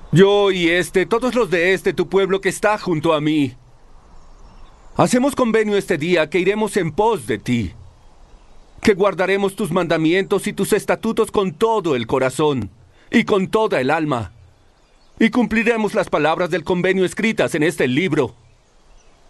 Yo y todos los de tu pueblo que está junto a mí, hacemos convenio este día que iremos en pos de ti, que guardaremos tus mandamientos y tus estatutos con todo el corazón y con toda el alma, y cumpliremos las palabras del convenio escritas en este libro.